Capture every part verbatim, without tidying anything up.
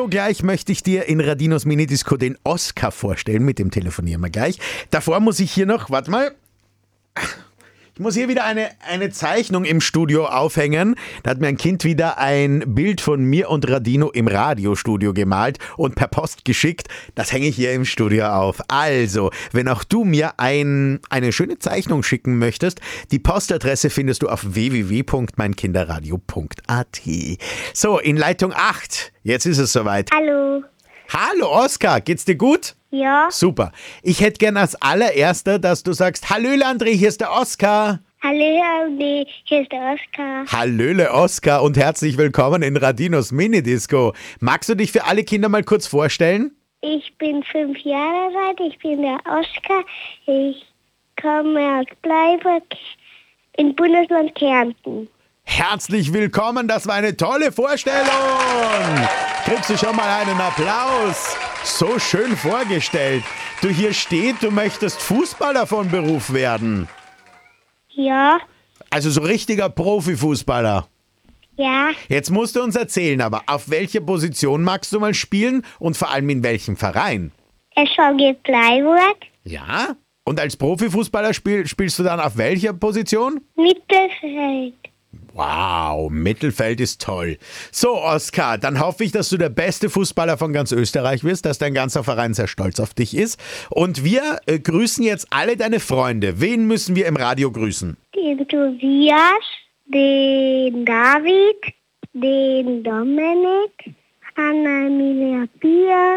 So, gleich möchte ich dir in Radinos Minidisco den Oskar vorstellen. Mit dem telefonieren wir gleich. Davor muss ich hier noch, warte mal... Ich muss hier wieder eine, eine Zeichnung im Studio aufhängen. Da hat mir ein Kind wieder ein Bild von mir und Radino im Radiostudio gemalt und per Post geschickt. Das hänge ich hier im Studio auf. Also, wenn auch du mir ein, eine schöne Zeichnung schicken möchtest, die Postadresse findest du auf w w w punkt mein kinderradio punkt a t. So, in Leitung acht. Jetzt ist es soweit. Hallo. Hallo Oskar, geht's dir gut? Ja. Super. Ich hätte gern als allererster, dass du sagst, Hallöle André, hier ist der Oskar. Hallo, Andi, hier ist der Oskar. Hallöle Oskar und herzlich willkommen in Radinos Minidisco. Magst du dich für alle Kinder mal kurz vorstellen? Ich bin fünf Jahre alt, ich bin der Oskar. Ich komme aus Bleiburg im Bundesland Kärnten. Herzlich willkommen, das war eine tolle Vorstellung. Kriegst du schon mal einen Applaus? So schön vorgestellt. Du, hier steht, du möchtest Fußballer von Beruf werden. Ja. Also so richtiger Profifußballer. Ja. Jetzt musst du uns erzählen, aber auf welcher Position magst du mal spielen und vor allem in welchem Verein? S V G Bleiburg. Ja. Und als Profifußballer spiel, spielst du dann auf welcher Position? Mittelfeld. Wow, Mittelfeld ist toll. So, Oskar, dann hoffe ich, dass du der beste Fußballer von ganz Österreich wirst, dass dein ganzer Verein sehr stolz auf dich ist. Und wir äh, grüßen jetzt alle deine Freunde. Wen müssen wir im Radio grüßen? Den Tobias, den David, den Dominik, Anna-Emilia Pia,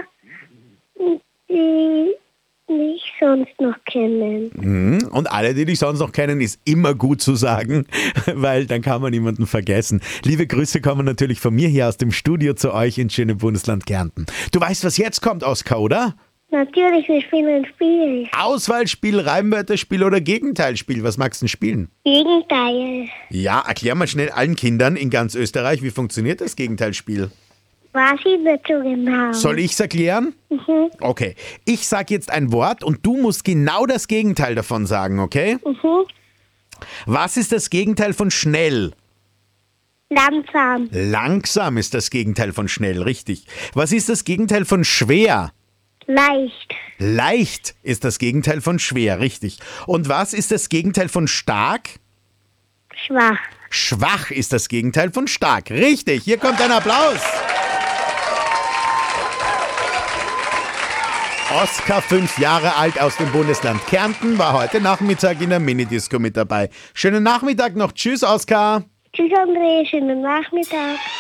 die mich sonst noch kennen. Mhm. Und alle, die dich sonst noch kennen, ist immer gut zu sagen, weil dann kann man niemanden vergessen. Liebe Grüße kommen natürlich von mir hier aus dem Studio zu euch ins schöne Bundesland Kärnten. Du weißt, was jetzt kommt, Oskar, oder? Natürlich, wir spielen ein Spiel. Auswahlspiel, Reimwörterspiel oder Gegenteilspiel? Was magst du denn spielen? Gegenteil. Ja, erklär mal schnell allen Kindern in ganz Österreich, wie funktioniert das Gegenteilspiel? Weiß ich nicht so genau. Soll ich's erklären? Mhm. Okay. Ich sag jetzt ein Wort und du musst genau das Gegenteil davon sagen, okay? Mhm. Was ist das Gegenteil von schnell? Langsam. Langsam ist das Gegenteil von schnell, richtig. Was ist das Gegenteil von schwer? Leicht. Leicht ist das Gegenteil von schwer, richtig. Und was ist das Gegenteil von stark? Schwach. Schwach ist das Gegenteil von stark, richtig. Hier kommt ein Applaus. Oskar, fünf Jahre alt, aus dem Bundesland Kärnten, war heute Nachmittag in der Minidisco mit dabei. Schönen Nachmittag noch. Tschüss, Oskar. Tschüss, André. Schönen Nachmittag.